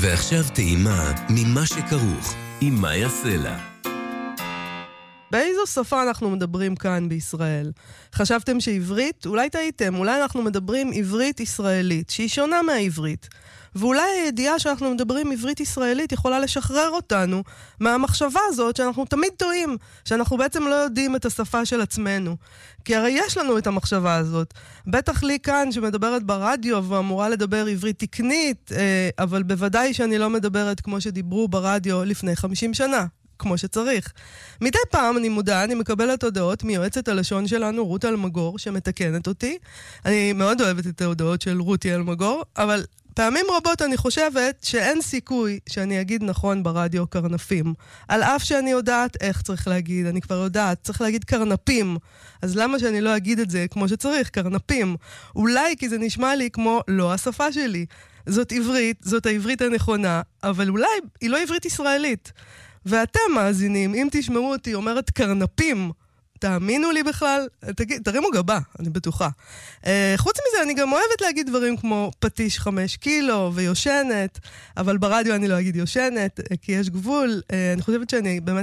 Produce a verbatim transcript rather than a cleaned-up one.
ועכשיו טעימה ממה שכרוך עם מאיה סלע. באיזו שפה אנחנו מדברים כאן בישראל? חשבתם שעברית? אולי טעיתם, אולי אנחנו מדברים עברית ישראלית, שהיא שונה מהעברית. ואולי הידיעה שאנחנו מדברים עברית ישראלית יכולה לשחרר אותנו מהמחשבה הזאת שאנחנו תמיד טועים, שאנחנו בעצם לא יודעים את השפה של עצמנו. כי הרי יש לנו את המחשבה הזאת. בטח לי כאן שמדברת ברדיו ואמורה לדבר עברית תקנית, אבל בוודאי שאני לא מדברת כמו שדיברו ברדיו לפני חמישים שנה. כמו שצריך. מדי פעם אני מודע, אני מקבלת הודעות מיועצת הלשון שלנו, רות אלמגור, שמתקנת אותי. אני מאוד אוהבת את ההודעות של רותי אלמגור, אבל פעמים רבות אני חושבת שאין סיכוי שאני אגיד נכון ברדיו קרנפים. על אף שאני יודעת איך צריך להגיד, אני כבר יודעת, צריך להגיד קרנפים. אז למה שאני לא אגיד את זה כמו שצריך, קרנפים? אולי כי זה נשמע לי כמו לא השפה שלי. זאת עברית, זאת העברית הנכונה, אבל אולי היא לא עברית ישראלית. ואתם מאזינים, אם תשמעו אותי אומרת קרנפים, תאמינו לי בכלל, תגיד, תרימו גבה, אני בטוחה. Uh, חוץ מזה, אני גם אוהבת להגיד דברים כמו פטיש חמש קילו ויושנת, אבל ברדיו אני לא אגיד יושנת, כי יש גבול. Uh, אני חושבת שאני באמת